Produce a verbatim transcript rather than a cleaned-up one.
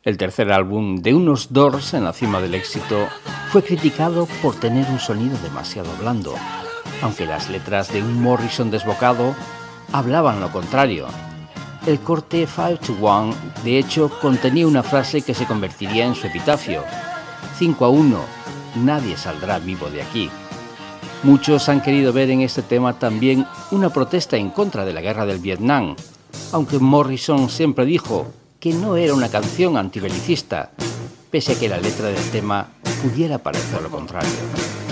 El tercer álbum de unos Doors en la cima del éxito fue criticado por tener un sonido demasiado blando, aunque las letras de un Morrison desbocado hablaban lo contrario. El corte five to one, de hecho, contenía una frase que se convertiría en su epitafio: cinco a uno, nadie saldrá vivo de aquí. Muchos han querido ver en este tema también una protesta en contra de la guerra del Vietnam, aunque Morrison siempre dijo que no era una canción antibelicista, pese a que la letra del tema pudiera parecer lo contrario.